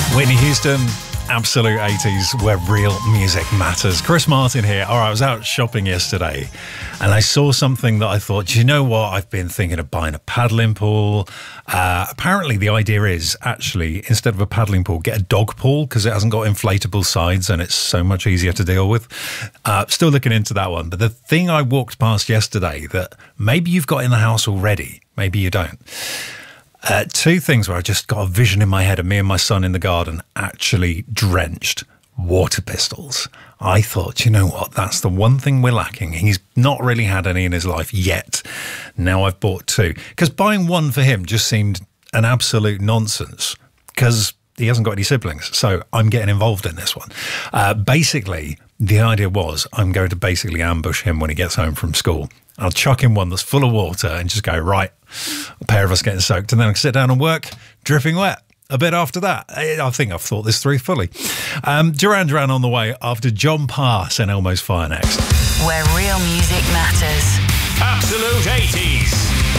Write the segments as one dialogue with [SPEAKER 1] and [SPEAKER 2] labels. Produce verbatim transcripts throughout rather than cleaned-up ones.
[SPEAKER 1] Whitney Houston, absolute eighties, where real music matters. Chris Martin here. All right, I was out shopping yesterday and I saw something that I thought, do you know what? I've been thinking of buying a paddling pool. Uh, apparently the idea is actually, instead of a paddling pool, get a dog pool because it hasn't got inflatable sides and it's so much easier to deal with. Uh, still looking into that one. But the thing I walked past yesterday that maybe you've got in the house already, maybe you don't. Uh, two things where I just got a vision in my head of me and my son in the garden actually drenched water pistols. I thought, you know what, that's the one thing we're lacking. He's not really had any in his life yet. Now I've bought two. Because buying one for him just seemed an absolute nonsense because he hasn't got any siblings. So I'm getting involved in this one. Uh, basically, the idea was I'm going to basically ambush him when he gets home from school. I'll chuck him one that's full of water and just go, right, a pair of us getting soaked. And then I can sit down and work, dripping wet. A bit after that. I think I've thought this through fully. Um, Duran Duran on the way after John Pass and Elmo's Fire next.
[SPEAKER 2] Where real music matters.
[SPEAKER 3] Absolute eighties.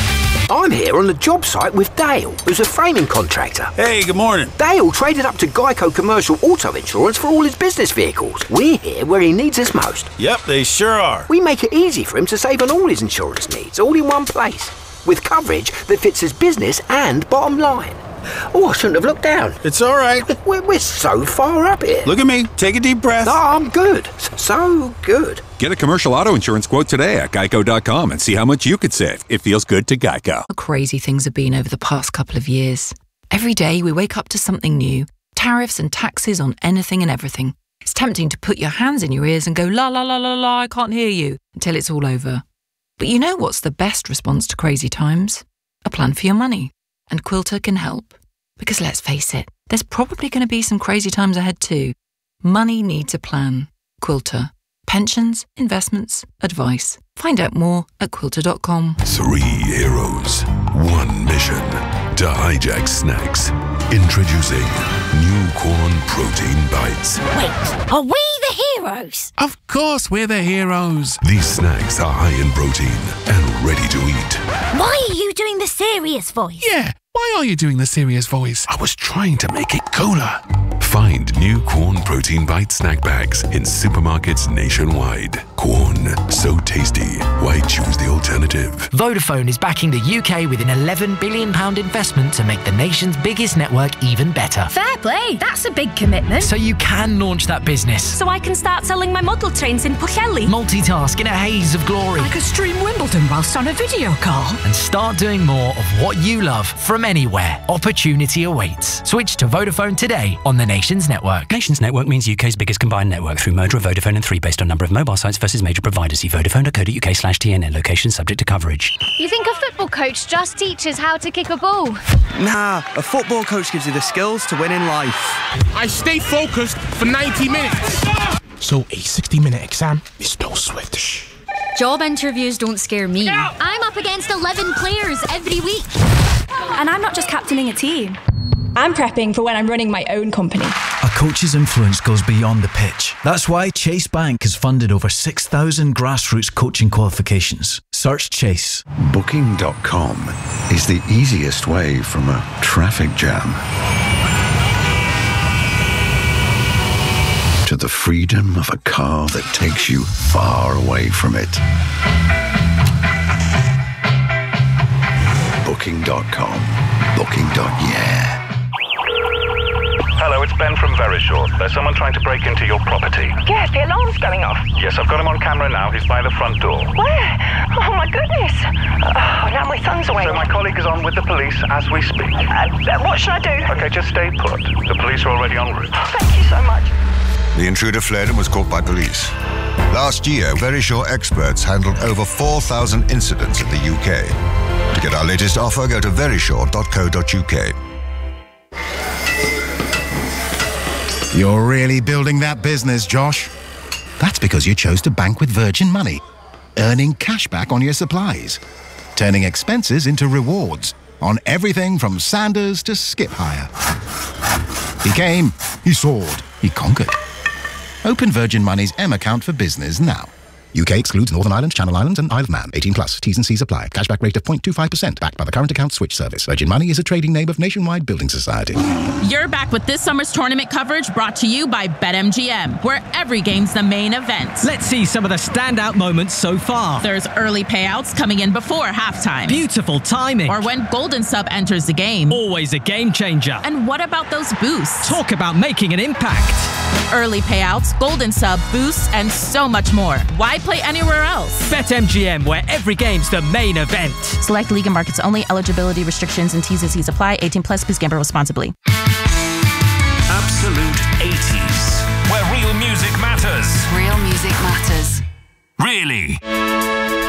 [SPEAKER 4] I'm here on the job site with Dale, who's a framing contractor.
[SPEAKER 3] Hey, good morning.
[SPEAKER 4] Dale traded up to Geico Commercial Auto Insurance for all his business vehicles. We're here where he needs us most.
[SPEAKER 3] Yep, they sure are.
[SPEAKER 4] We make it easy for him to save on all his insurance needs, all in one place, with coverage that fits his business and bottom line. Oh, I shouldn't have looked down.
[SPEAKER 3] It's all right.
[SPEAKER 4] We're, we're so far up here.
[SPEAKER 3] Look at me. Take a deep breath.
[SPEAKER 4] Oh, I'm good. So good.
[SPEAKER 5] Get a commercial auto insurance quote today at geico dot com and see how much you could save. It feels good to Geico.
[SPEAKER 6] How crazy things have been over the past couple of years. Every day we wake up to something new. Tariffs and taxes on anything and everything. It's tempting to put your hands in your ears and go, la la la la la, I can't hear you, until it's all over. But you know what's the best response to crazy times? A plan for your money. And Quilter can help. Because let's face it, there's probably going to be some crazy times ahead too. Money needs a plan. Quilter. Pensions, investments, advice. Find out more at quilter dot com.
[SPEAKER 7] Three heroes, one mission. To hijack snacks. Introducing new corn protein bites.
[SPEAKER 8] Wait, are we the heroes?
[SPEAKER 9] Of course we're the heroes.
[SPEAKER 7] These snacks are high in protein and ready to eat.
[SPEAKER 8] Why are you doing the serious voice?
[SPEAKER 9] Yeah, why are you doing the serious voice?
[SPEAKER 7] I was trying to make it cooler. Find new Corn Protein Bite snack bags in supermarkets nationwide. Corn, so tasty. Why choose the alternative?
[SPEAKER 10] Vodafone is backing the U K with an eleven billion pounds investment to make the nation's biggest network even better.
[SPEAKER 11] Fair play, that's a big commitment.
[SPEAKER 10] So you can launch that business.
[SPEAKER 11] So I can start selling my model trains in Pwllheli.
[SPEAKER 10] Multitask in a haze of glory.
[SPEAKER 12] I could stream Wimbledon whilst on a video call.
[SPEAKER 10] And start doing more of what you love from anywhere. Opportunity awaits. Switch to Vodafone today on the Nations Network.
[SPEAKER 13] Nations Network means U K's biggest combined network through merger of Vodafone and three based on number of mobile sites versus major providers. See vodafone dot co dot uk slash T N N. Location subject to coverage.
[SPEAKER 14] You think a football coach just teaches how to kick a ball?
[SPEAKER 15] Nah, a football coach gives you the skills to win in life.
[SPEAKER 9] I stay focused for ninety minutes. So a sixty minute exam is no sweat.
[SPEAKER 14] Job interviews don't scare me. I'm up against eleven players every week.
[SPEAKER 16] And I'm not just captaining a team.
[SPEAKER 17] I'm prepping for when I'm running my own company.
[SPEAKER 18] A coach's influence goes beyond the pitch. That's why Chase Bank has funded over six thousand grassroots coaching qualifications. Search Chase.
[SPEAKER 19] Booking dot com is the easiest way from a traffic jam to the freedom of a car that takes you far away from it. Booking dot com. Booking. Yeah.
[SPEAKER 20] Hello, it's Ben from Verisure. There's someone trying to break into your property.
[SPEAKER 21] Yes, the alarm's going off.
[SPEAKER 20] Yes, I've got him on camera now. He's by the front door.
[SPEAKER 21] Where? Oh, my goodness. Oh, now my son's away.
[SPEAKER 20] So my colleague is on with the police as we speak.
[SPEAKER 21] Uh, what should I do?
[SPEAKER 20] Okay, just stay put. The police are already en route.
[SPEAKER 21] Thank you so much.
[SPEAKER 22] The intruder fled and was caught by police. Last year, Verisure experts handled over four thousand incidents in the U K. To get our latest offer, go to verisure dot co dot uk.
[SPEAKER 23] You're really building that business, Josh. That's because you chose to bank with Virgin Money, earning cash back on your supplies, turning expenses into rewards on everything from Sanders to Skip Hire. He came, he soared, he conquered. Open Virgin Money's M account for business now. U K excludes Northern Ireland, Channel Islands and Isle of Man. eighteen plus. T's and C's apply. Cashback rate of zero point two five percent. Backed by the current account switch service. Virgin Money is a trading name of Nationwide Building Society.
[SPEAKER 1] You're back with this summer's tournament coverage brought to you by BetMGM, where every game's the main event.
[SPEAKER 2] Let's see some of the standout moments so far.
[SPEAKER 1] There's early payouts coming in before halftime.
[SPEAKER 2] Beautiful timing.
[SPEAKER 1] Or when Golden Sub enters the game.
[SPEAKER 2] Always a game changer.
[SPEAKER 1] And what about those boosts?
[SPEAKER 2] Talk about making an impact.
[SPEAKER 1] Early payouts, Golden Sub, boosts, and so much more. Why play anywhere else?
[SPEAKER 2] BetMGM, where every game's the main event.
[SPEAKER 1] Select league and markets only. Eligibility restrictions and T's and C's apply. eighteen plus. Please gamble responsibly.
[SPEAKER 3] Absolute eighties, where real music matters.
[SPEAKER 6] Real music matters.
[SPEAKER 3] Really.